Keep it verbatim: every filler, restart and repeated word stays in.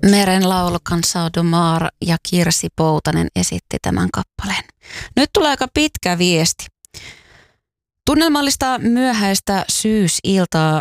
Meren laulu Cansado de Mar ja Kirsi Poutanen esitti tämän kappaleen. Nyt tulee aika pitkä viesti. Tunnelmallista myöhäistä syysiltaa